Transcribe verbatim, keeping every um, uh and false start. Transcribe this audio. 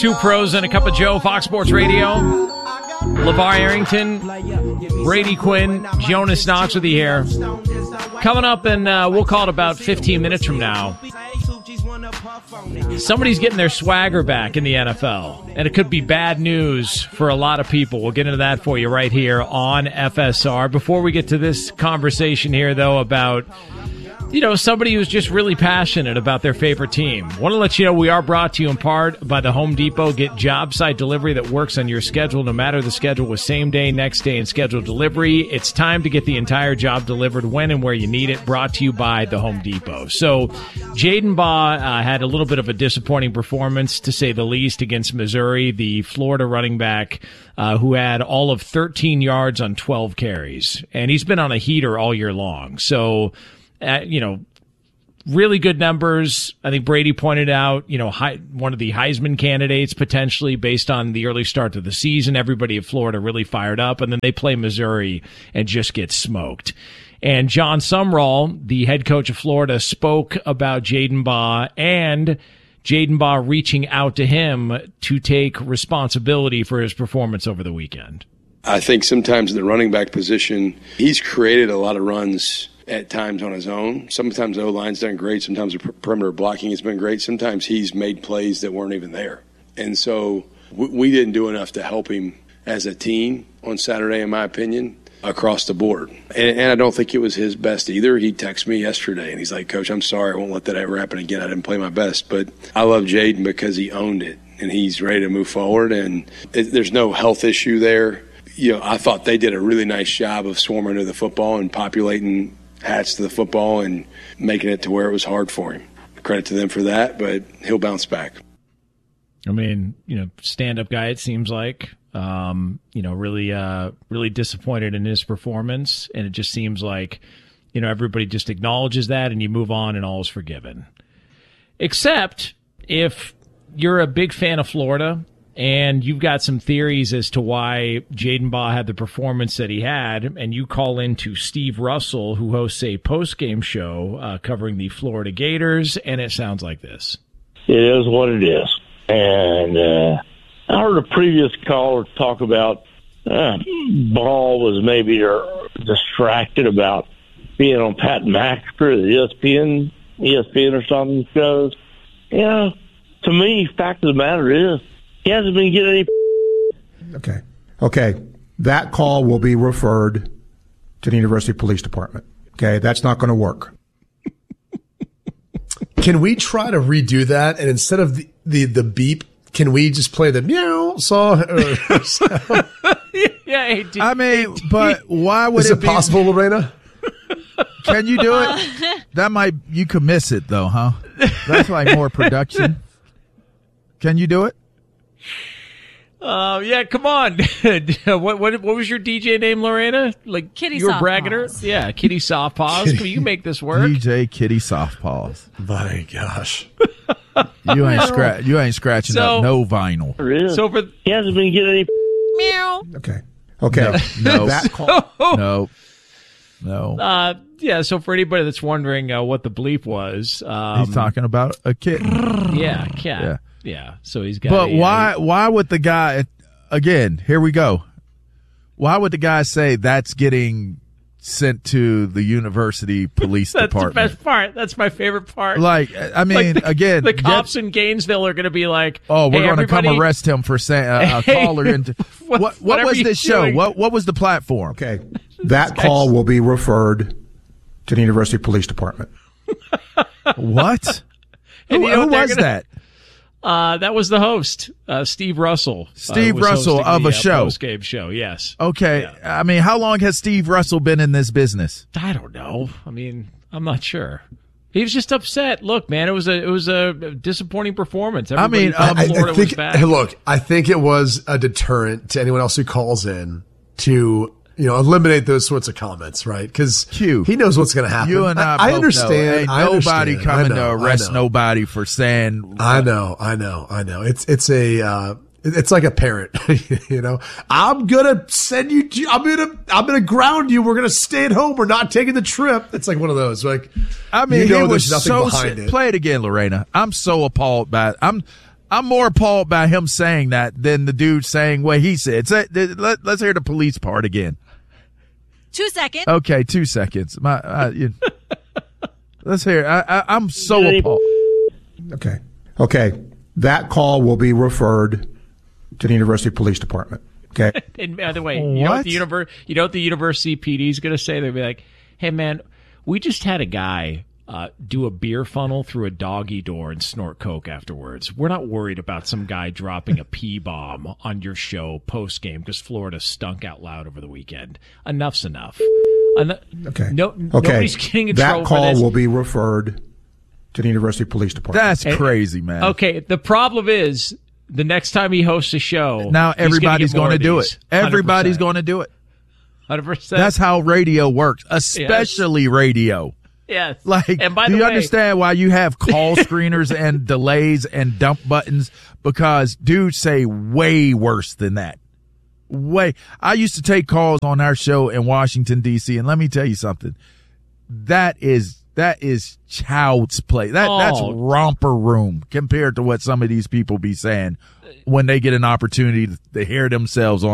Two pros and a cup of Joe, Fox Sports Radio. LeVar Arrington, Brady Quinn, Jonas Knox with you here. Coming up, and uh, we'll call it about fifteen minutes from now. Somebody's getting their swagger back in the N F L, and it could be bad news for a lot of people. We'll get into that for you right here on F S R. Before we get to this conversation here, though, about, you know, somebody who's just really passionate about their favorite team. Want to let you know we are brought to you in part by the Home Depot. Get job site delivery that works on your schedule, no matter the schedule, with same day, next day, and scheduled delivery. It's time to get the entire job delivered when and where you need it. Brought to you by the Home Depot. So Jaden Baugh uh, had a little bit of a disappointing performance, to say the least, against Missouri, the Florida running back uh, who had all of thirteen yards on twelve carries. And he's been on a heater all year long. So, Uh, you know, really good numbers. I think Brady pointed out, you know, high, one of the Heisman candidates potentially based on the early start to the season. Everybody at Florida really fired up, and then they play Missouri and just get smoked. And John Sumrall, the head coach of Florida, spoke about Jaden Baugh and Jaden Baugh reaching out to him to take responsibility for his performance over the weekend. I think sometimes in the running back position, he's created a lot of runs at times on his own. Sometimes the O-line's done great. Sometimes the perimeter blocking has been great. Sometimes he's made plays that weren't even there. And so we didn't do enough to help him as a team on Saturday, in my opinion, across the board. And, and I don't think it was his best either. He texted me yesterday, and he's like, Coach, I'm sorry. I won't let that ever happen again. I didn't play my best. But I love Jaden because he owned it, and he's ready to move forward. And it, there's no health issue there. You know, I thought they did a really nice job of swarming to the football and populating hats to the football and making it to where it was hard for him. Credit to them for that, but he'll bounce back. I mean, you know, stand-up guy, it seems like, um, you know, really, uh, really disappointed in his performance. And it just seems like, you know, everybody just acknowledges that and you move on and all is forgiven. Except if you're a big fan of Florida and you've got some theories as to why Jaden Baugh had the performance that he had, and you call into Steve Russell, who hosts a post-game show uh, covering the Florida Gators, and it sounds like this. It is what it is. And uh, I heard a previous caller talk about uh, Ball was maybe distracted about being on Pat McAfee, the E S P N, E S P N or something shows. Yeah, to me, fact of the matter is, he hasn't been getting any. Okay. Okay. That call will be referred to the University Police Department. Okay. That's not going to work. Can we try to redo that? And instead of the, the, the beep, can we just play the meow saw? Yeah. Hey, did, I mean, but why would Is it, it be possible, Lorena? Can you do it? That might, you could miss it though, huh? That's like more production. Can you do it? Uh, yeah, come on. what, what what was your D J name, Lorena? Like Kitty you were Soft bragging her? Paws. Yeah, Kitty Soft Paws. Can you make this work? D J Kitty Soft Paws. My gosh. You ain't scra- You ain't scratching So- up no vinyl. Really? So for He hasn't been getting any. meow. Okay. Okay. No. That call. No. No. Uh, yeah. So for anybody that's wondering uh, what the bleep was, um, He's talking about a kitten. Yeah, cat. Yeah. Yeah. So he's got. But a, why? uh, Why would the guy? Again, here we go. Why would the guy say that's getting sent to the university police That's department? the best part. That's my favorite part. Like, I mean, Like the, again, the get- cops in Gainesville are going to be like, oh, we're hey, going to come everybody- arrest him for saying uh, a Hey, caller into what- what? What whatever was you're this show? doing. What? What was the platform? Okay. That call will be referred to the University Police Department. What? And who you know who what they're was gonna- that? Uh, that was the host, uh, Steve Russell. Steve uh, was Russell hosting of the, a uh, show. Post-game show, yes. Okay. Yeah. I mean, how long has Steve Russell been in this business? I don't know. I mean, I'm not sure. He was just upset. Look, man, it was a it was a disappointing performance. Everybody I mean, thought I, I Florida think, was bad. hey, look, I think it was a deterrent to anyone else who calls in to, you know, eliminate those sorts of comments, right? Because Q. he knows what's going to happen. You and I, I, both understand. Know. Ain't I nobody understand. coming I know, to arrest I know. nobody for saying. I know, I know, I know. It's it's a uh, it's like a parent, you know. I'm gonna send you. to- I'm gonna I'm gonna ground you. We're gonna stay at home. We're not taking the trip. It's like one of those. Like, I mean, you know, he was there's nothing so. behind it. Play it again, Lorena. I'm so appalled by it. I'm. I'm more appalled by him saying that than the dude saying what he said. Say, let, let's hear the police part again. Two seconds. Okay, two seconds. My, I, you, let's hear. I, I, I'm so appalled. Okay. Okay. That call will be referred to the University Police Department. Okay. And by the way, you know what the univer- you know what the University P D is going to say? They'll be like, "Hey, man, we just had a guy uh, do a beer funnel through a doggy door and snort coke afterwards. We're not worried about some guy dropping a pee bomb on your show post game because Florida stunk out loud over the weekend. Enough's enough." En- okay. No, okay. Nobody's getting in that trouble call for this. will be referred to the University Police Department. That's And- crazy, man. Okay, the problem is the next time he hosts a show, Now everybody's going to do it. Everybody's going to do it. one hundred percent. That's how radio works, especially yes. radio. Yes. Like, and by do the you way, understand why you have call screeners and delays and dump buttons? Because dudes say way worse than that. Way. I used to take calls on our show in Washington, D C, and let me tell you something. That is that is child's play. That oh. That's romper room compared to what some of these people be saying when they get an opportunity to hear themselves on